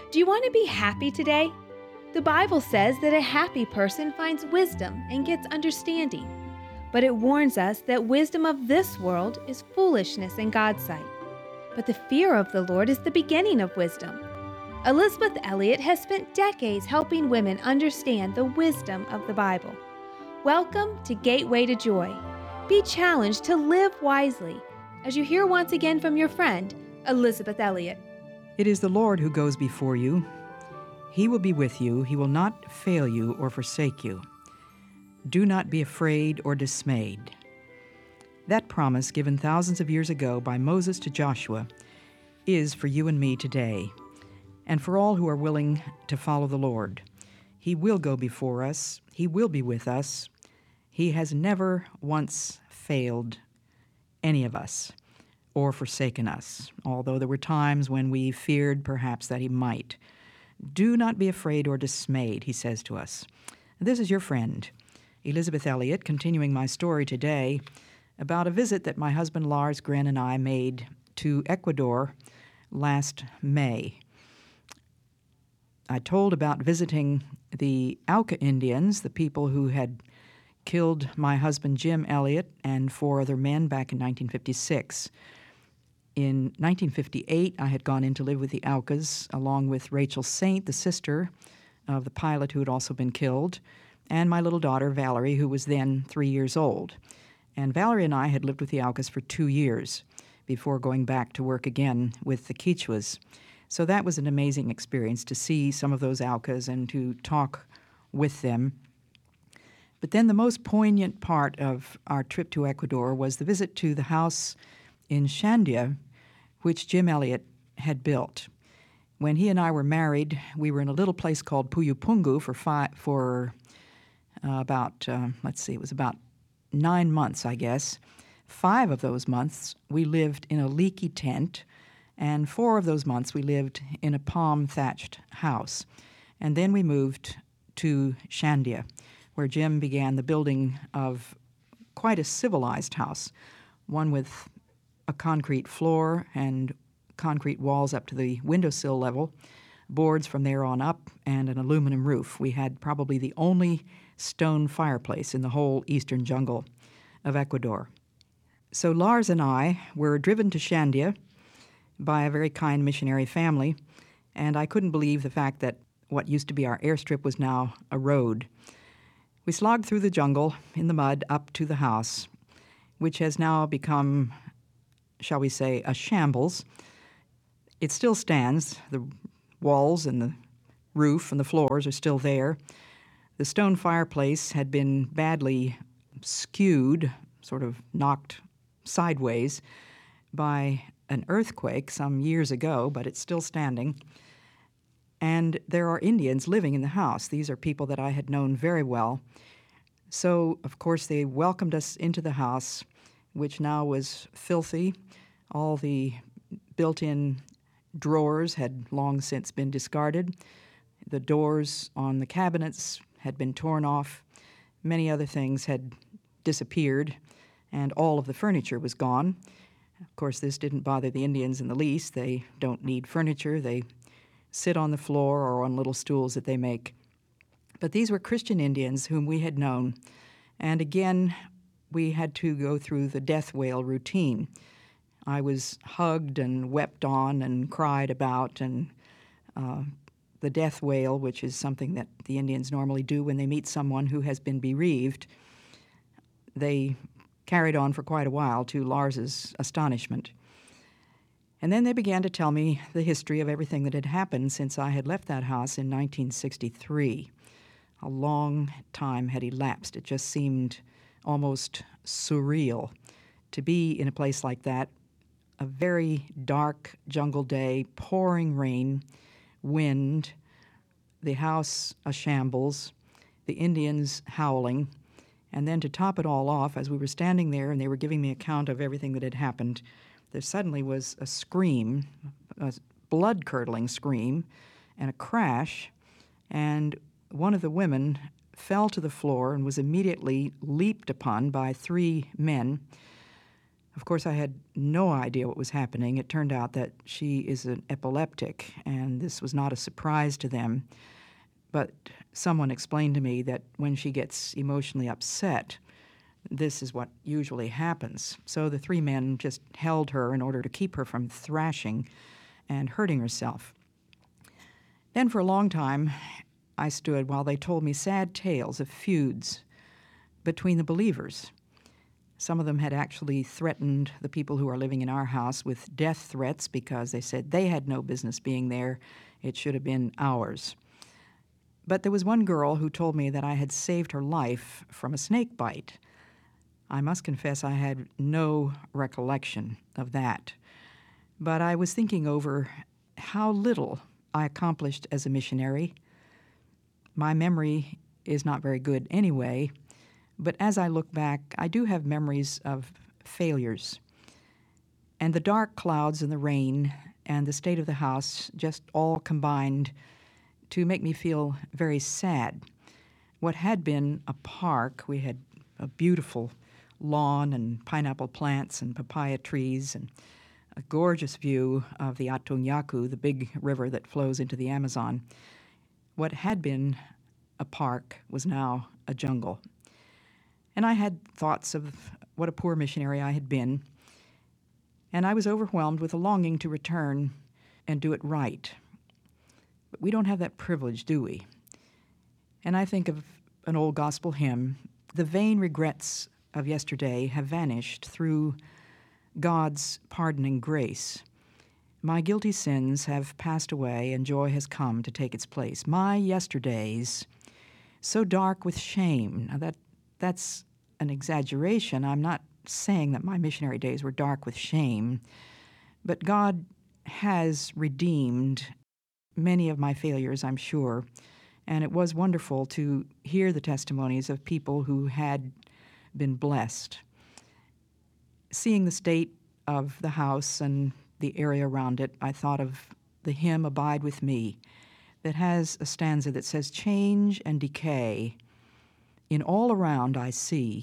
Do you want to be happy today? The Bible says that a happy person finds wisdom and gets understanding, but it warns us that wisdom of this world is foolishness in God's sight. But the fear of the Lord is the beginning of wisdom. Elizabeth Elliot has spent decades helping women understand the wisdom of the Bible. Welcome to Gateway to Joy. Be challenged to live wisely as you hear once again from your friend, Elizabeth Elliot. It is the Lord who goes before you. He will be with you. He will not fail you or forsake you. Do not be afraid or dismayed. That promise given thousands of years ago by Moses to Joshua is for you and me today, and for all who are willing to follow the Lord. He will go before us. He will be with us. He has never once failed any of us or forsaken us, although there were times when we feared perhaps that he might. Do not be afraid or dismayed, he says to us. This is your friend, Elizabeth Elliot, continuing my story today about a visit that my husband Lars Gren and I made to Ecuador last May. I told about visiting the Auca Indians, the people who had killed my husband Jim Elliot and 4 other men back in 1956. In 1958, I had gone in to live with the Aucas, along with Rachel Saint, the sister of the pilot who had also been killed, and my little daughter, Valerie, who was then 3 years old. And Valerie and I had lived with the Aucas for 2 years before going back to work again with the Quichuas. So that was an amazing experience to see some of those Aucas and to talk with them. But then the most poignant part of our trip to Ecuador was the visit to the house in Shandia, which Jim Elliot had built. When he and I were married, we were in a little place called Puyupungu for about 9 months, I guess. 5 of those months we lived in a leaky tent, and 4 of those months we lived in a palm-thatched house. And then we moved to Shandia, where Jim began the building of quite a civilized house, one with a concrete floor and concrete walls up to the windowsill level, boards from there on up, and an aluminum roof. We had probably the only stone fireplace in the whole eastern jungle of Ecuador. So Lars and I were driven to Shandia by a very kind missionary family, and I couldn't believe the fact that what used to be our airstrip was now a road. We slogged through the jungle in the mud up to the house, which has now become, shall we say, a shambles. It still stands. The walls and the roof and the floors are still there. The stone fireplace had been badly skewed, sort of knocked sideways by an earthquake some years ago, but it's still standing. And there are Indians living in the house. These are people that I had known very well. So, of course, they welcomed us into the house, which now was filthy. All the built-in drawers had long since been discarded. The doors on the cabinets had been torn off. Many other things had disappeared, and all of the furniture was gone. Of course, this didn't bother the Indians in the least. They don't need furniture. They sit on the floor or on little stools that they make. But these were Christian Indians whom we had known, and again, we had to go through the death wail routine. I was hugged and wept on and cried about, and the death wail, which is something that the Indians normally do when they meet someone who has been bereaved, they carried on for quite a while, to Lars's astonishment. And then they began to tell me the history of everything that had happened since I had left that house in 1963. A long time had elapsed. It just seemed almost surreal to be in a place like that. A very dark jungle day, pouring rain, wind, the house a shambles, the Indians howling, and then to top it all off, as we were standing there and they were giving me account of everything that had happened, there suddenly was a scream, a blood-curdling scream, and a crash, and one of the women fell to the floor and was immediately leaped upon by 3 men Of course, I had no idea what was happening. It turned out that she is an epileptic, and this was not a surprise to them. But someone explained to me that when she gets emotionally upset, this is what usually happens. So the three men just held her in order to keep her from thrashing and hurting herself. Then for a long time, I stood while they told me sad tales of feuds between the believers. Some of them had actually threatened the people who are living in our house with death threats because they said they had no business being there. It should have been ours. But there was one girl who told me that I had saved her life from a snake bite. I must confess I had no recollection of that. But I was thinking over how little I accomplished as a missionary. My memory is not very good anyway, but as I look back, I do have memories of failures. And the dark clouds and the rain and the state of the house just all combined to make me feel very sad. What had been a park, we had a beautiful lawn and pineapple plants and papaya trees and a gorgeous view of the Atunyaku, the big river that flows into the Amazon. What had been a park was now a jungle. And I had thoughts of what a poor missionary I had been, and I was overwhelmed with a longing to return and do it right. But we don't have that privilege, do we? And I think of an old gospel hymn, "The vain regrets of yesterday have vanished through God's pardoning grace. My guilty sins have passed away and joy has come to take its place. My yesterdays, so dark with shame." Now that's an exaggeration. I'm not saying that my missionary days were dark with shame, but God has redeemed many of my failures, I'm sure, and it was wonderful to hear the testimonies of people who had been blessed. Seeing the state of the house and the area around it, I thought of the hymn "Abide With Me" that has a stanza that says, "Change and decay in all around I see.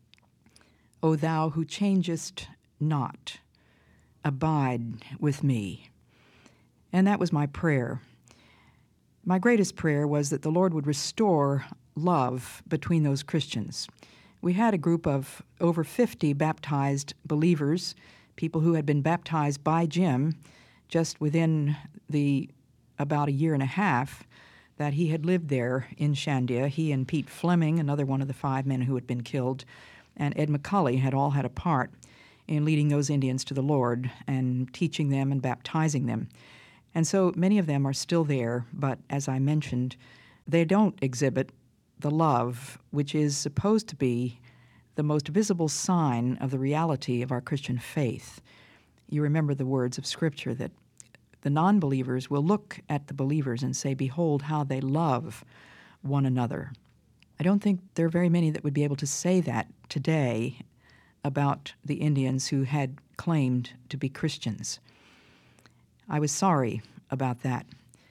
O thou who changest not, abide with me." And that was my prayer. My greatest prayer was that the Lord would restore love between those Christians. We had a group of over 50 baptized believers, people who had been baptized by Jim just within about a year and a half that he had lived there in Shandia. He and Pete Fleming, another one of the 5 men who had been killed, and Ed McCully had all had a part in leading those Indians to the Lord and teaching them and baptizing them. And so many of them are still there, but as I mentioned, they don't exhibit the love which is supposed to be the most visible sign of the reality of our Christian faith. You remember the words of Scripture that the non-believers will look at the believers and say, "Behold how they love one another." I don't think there are very many that would be able to say that today about the Indians who had claimed to be Christians. I was sorry about that.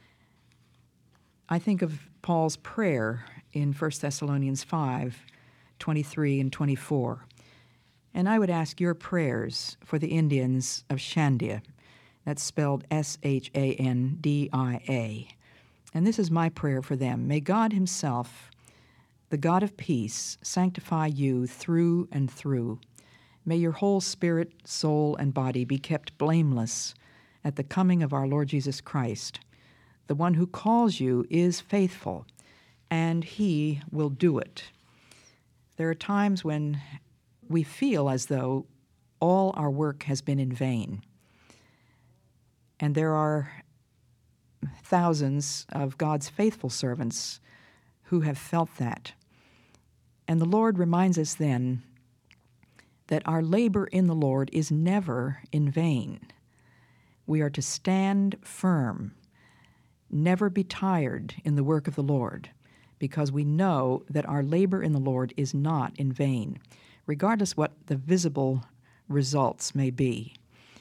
I think of Paul's prayer in 1 Thessalonians 5:23 and 24. And I would ask your prayers for the Indians of Shandia. That's spelled Shandia. And this is my prayer for them. May God himself, the God of peace, sanctify you through and through. May your whole spirit, soul, and body be kept blameless at the coming of our Lord Jesus Christ. The one who calls you is faithful, and he will do it. There are times when we feel as though all our work has been in vain. And there are thousands of God's faithful servants who have felt that. And the Lord reminds us then that our labor in the Lord is never in vain. We are to stand firm, never be tired in the work of the Lord, because we know that our labor in the Lord is not in vain, regardless what the visible results may be.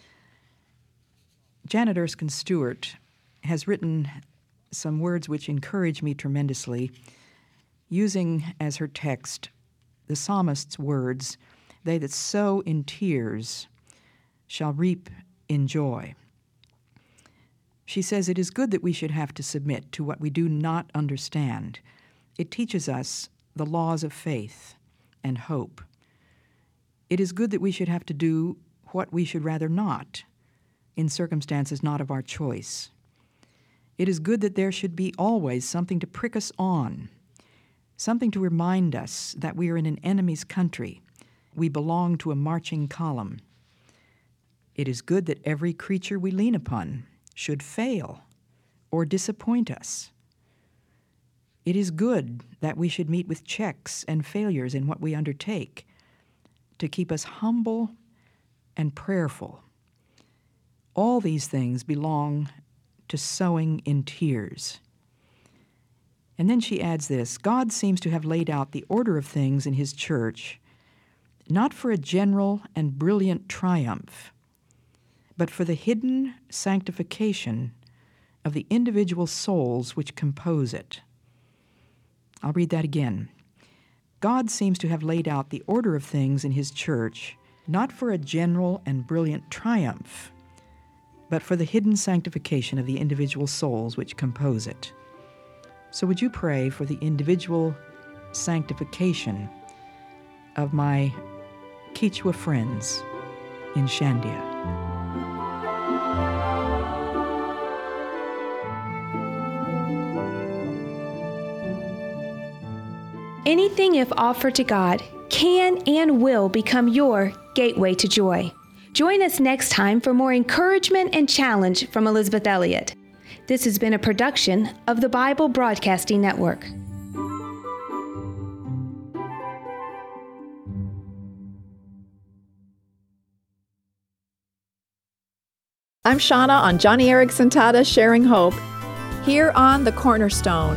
Janet Erskine Stewart has written some words which encourage me tremendously, using as her text the psalmist's words, They that sow in tears shall reap in joy. She says it is good that we should have to submit to what we do not understand. It teaches us the laws of faith and hope. It is good that we should have to do what we should rather not, in circumstances not of our choice. It is good that there should be always something to prick us on, something to remind us that we are in an enemy's country. We belong to a marching column. It is good that every creature we lean upon should fail or disappoint us. It is good that we should meet with checks and failures in what we undertake to keep us humble and prayerful. All these things belong to sowing in tears. And then she adds this: God seems to have laid out the order of things in his church, not for a general and brilliant triumph, but for the hidden sanctification of the individual souls which compose it. I'll read that again. God seems to have laid out the order of things in his church, not for a general and brilliant triumph, but for the hidden sanctification of the individual souls which compose it. So would you pray for the individual sanctification of my Quechua friends in Shandia? Anything, if offered to God, can and will become your gateway to joy. Join us next time for more encouragement and challenge from Elizabeth Elliot. This has been a production of the Bible Broadcasting Network. I'm Shauna on Johnny Erickson Tata Sharing Hope, here on The Cornerstone.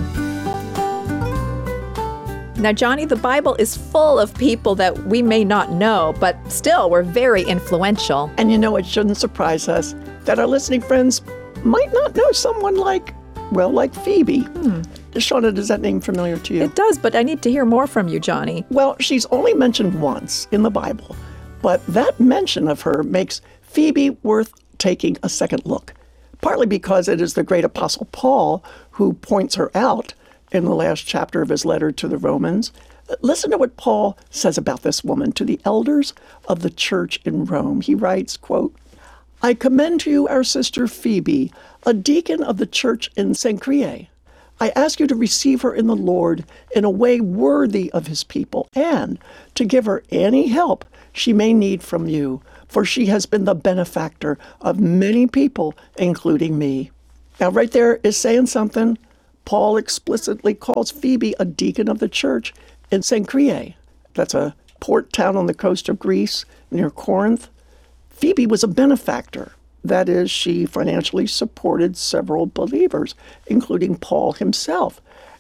Now, Johnny, the Bible is full of people that we may not know, but still were very influential. And you know, it shouldn't surprise us that our listening friends might not know someone like Phoebe. Shauna, does that name familiar to you? It does, but I need to hear more from you, Johnny. Well, she's only mentioned once in the Bible, but that mention of her makes Phoebe worth taking a second look, partly because it is the great apostle Paul who points her out in the last chapter of his letter to the Romans. Listen to what Paul says about this woman to the elders of the church in Rome. He writes, quote, I commend to you our sister Phoebe, a deacon of the church in Cenchreae. I ask you to receive her in the Lord in a way worthy of his people, and to give her any help she may need from you, for she has been the benefactor of many people, including me. Now, right there is saying something. Paul explicitly calls Phoebe a deacon of the church in Cenchreae. That's a port town on the coast of Greece near Corinth. Phoebe was a benefactor. That is, she financially supported several believers, including Paul himself.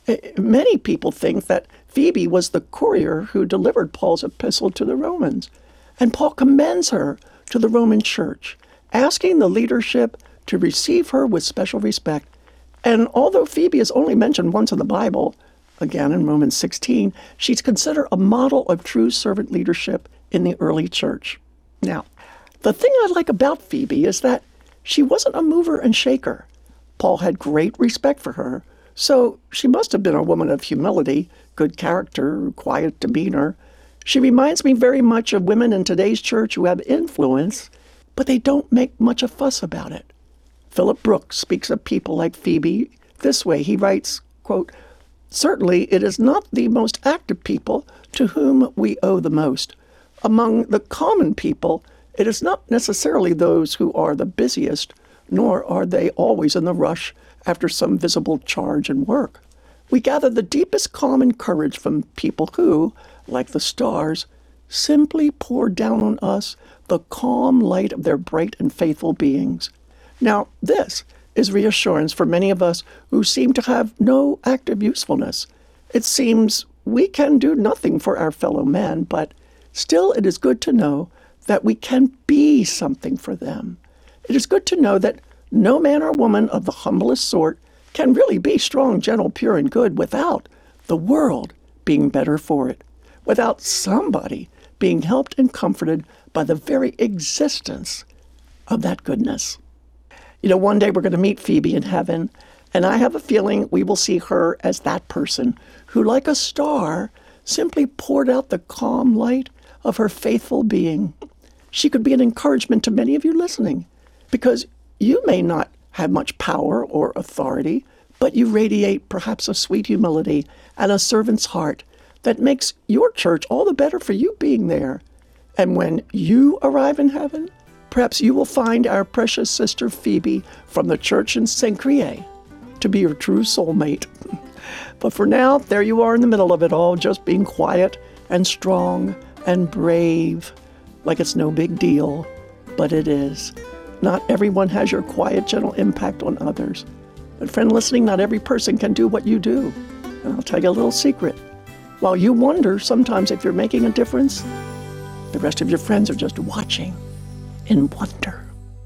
Many people think that Phoebe was the courier who delivered Paul's epistle to the Romans. And Paul commends her to the Roman church, asking the leadership to receive her with special respect. And although Phoebe is only mentioned once in the Bible, again in Romans 16, she's considered a model of true servant leadership in the early church. Now, the thing I like about Phoebe is that she wasn't a mover and shaker. Paul had great respect for her, so she must have been a woman of humility, good character, quiet demeanor. She reminds me very much of women in today's church who have influence, but they don't make much a fuss about it. Philip Brooks speaks of people like Phoebe this way. He writes, quote, certainly it is not the most active people to whom we owe the most. Among the common people, it is not necessarily those who are the busiest, nor are they always in the rush after some visible charge and work. We gather the deepest calm and courage from people who, like the stars, simply pour down on us the calm light of their bright and faithful beings. Now, this is reassurance for many of us who seem to have no active usefulness. It seems we can do nothing for our fellow men, but still it is good to know that we can be something for them. It is good to know that no man or woman of the humblest sort can really be strong, gentle, pure, and good without the world being better for it, without somebody being helped and comforted by the very existence of that goodness. One day we're going to meet Phoebe in heaven, and I have a feeling we will see her as that person who, like a star, simply poured out the calm light of her faithful being. She could be an encouragement to many of you listening, because you may not have much power or authority, but you radiate perhaps a sweet humility and a servant's heart that makes your church all the better for you being there. And when you arrive in heaven, perhaps you will find our precious sister Phoebe from the church in St. Crier to be your true soulmate. But for now, there you are in the middle of it all, just being quiet and strong and brave, like it's no big deal, but it is. Not everyone has your quiet, gentle impact on others. But friend listening, not every person can do what you do. And I'll tell you a little secret. While you wonder sometimes if you're making a difference, the rest of your friends are just watching in wonder.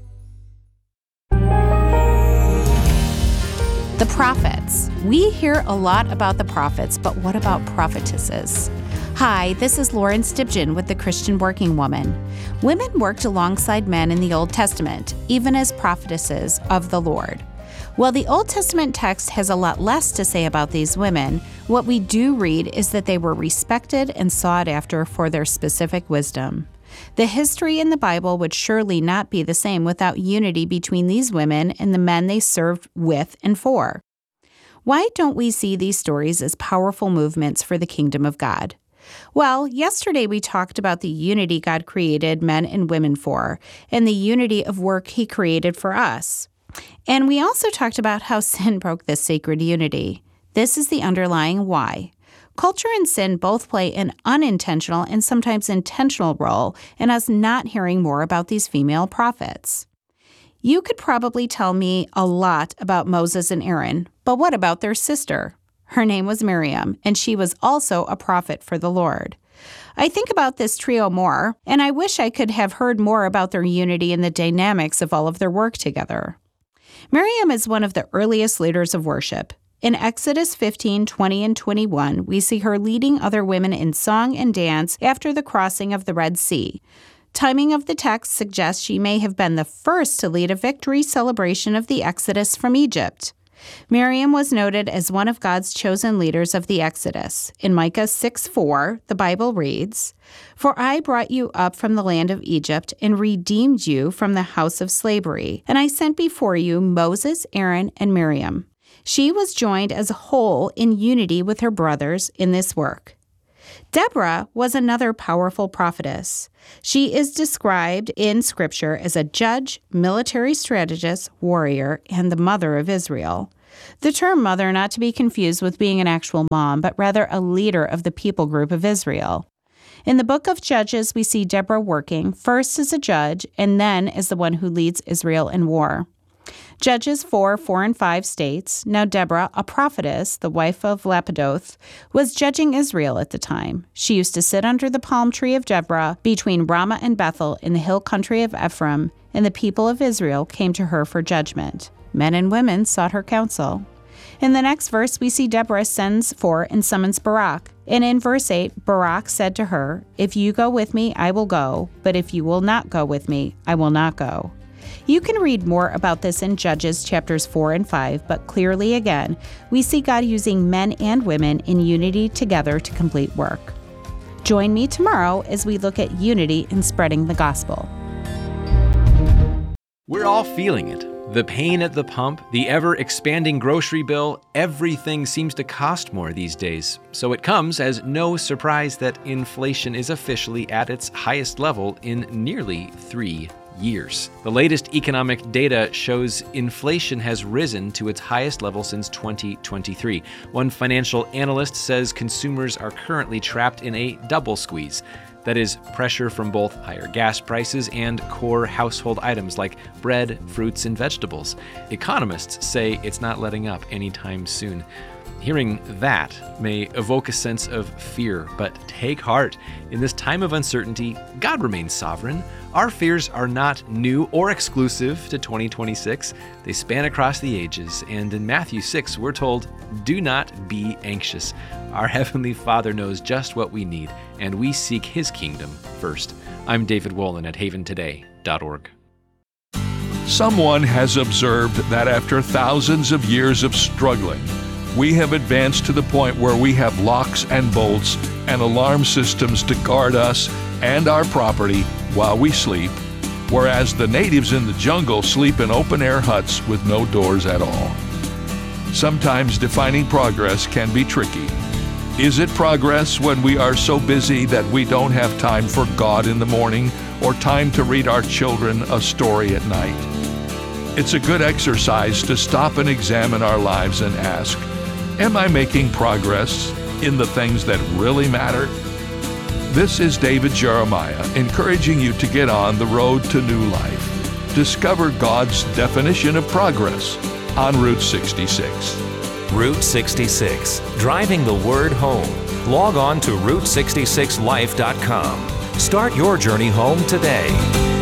The prophets. We hear a lot about the prophets, but what about prophetesses? Hi, this is Lauren Stibgen with the Christian Working Woman. Women worked alongside men in the Old Testament, even as prophetesses of the Lord. While the Old Testament text has a lot less to say about these women, what we do read is that they were respected and sought after for their specific wisdom. The history in the Bible would surely not be the same without unity between these women and the men they served with and for. Why don't we see these stories as powerful movements for the kingdom of God? Well, yesterday we talked about the unity God created men and women for, and the unity of work He created for us. And we also talked about how sin broke this sacred unity. This is the underlying why. Culture and sin both play an unintentional and sometimes intentional role in us not hearing more about these female prophets. You could probably tell me a lot about Moses and Aaron, but what about their sister? Her name was Miriam, and she was also a prophet for the Lord. I think about this trio more, and I wish I could have heard more about their unity and the dynamics of all of their work together. Miriam is one of the earliest leaders of worship. In Exodus 15, 20, and 21, we see her leading other women in song and dance after the crossing of the Red Sea. Timing of the text suggests she may have been the first to lead a victory celebration of the Exodus from Egypt. Miriam was noted as one of God's chosen leaders of the Exodus. In Micah 6:4, the Bible reads, "For I brought you up from the land of Egypt and redeemed you from the house of slavery, and I sent before you Moses, Aaron, and Miriam." She was joined as a whole in unity with her brothers in this work. Deborah was another powerful prophetess. She is described in Scripture as a judge, military strategist, warrior, and the mother of Israel. The term mother not to be confused with being an actual mom, but rather a leader of the people group of Israel. In the book of Judges, we see Deborah working first as a judge and then as the one who leads Israel in war. Judges 4 and 5 states, "Now Deborah, a prophetess, the wife of Lapidoth, was judging Israel at the time. She used to sit under the palm tree of Deborah between Ramah and Bethel in the hill country of Ephraim, and the people of Israel came to her for judgment. Men and women sought her counsel." In the next verse, we see Deborah sends for and summons Barak. And in verse 8, Barak said to her, "If you go with me, I will go, but if you will not go with me, I will not go." You can read more about this in Judges chapters 4 and 5, but clearly again, we see God using men and women in unity together to complete work. Join me tomorrow as we look at unity in spreading the gospel. We're all feeling it. The pain at the pump, the ever-expanding grocery bill, everything seems to cost more these days. So it comes as no surprise that inflation is officially at its highest level in nearly 3 years. The latest economic data shows inflation has risen to its highest level since 2023. One financial analyst says consumers are currently trapped in a double squeeze. That is, pressure from both higher gas prices and core household items like bread, fruits, and vegetables. Economists say it's not letting up anytime soon. Hearing that may evoke a sense of fear, but take heart. In this time of uncertainty, God remains sovereign. Our fears are not new or exclusive to 2026. They span across the ages, and in Matthew 6, we're told, "Do not be anxious." Our Heavenly Father knows just what we need, and we seek His kingdom first. I'm David Wolin at haventoday.org. Someone has observed that after thousands of years of struggling, we have advanced to the point where we have locks and bolts and alarm systems to guard us and our property while we sleep, whereas the natives in the jungle sleep in open-air huts with no doors at all. Sometimes defining progress can be tricky. Is it progress when we are so busy that we don't have time for God in the morning or time to read our children a story at night? It's a good exercise to stop and examine our lives and ask, am I making progress in the things that really matter? This is David Jeremiah encouraging you to get on the road to new life. Discover God's definition of progress on Route 66. Route 66, driving the word home. Log on to Route66Life.com. Start your journey home today.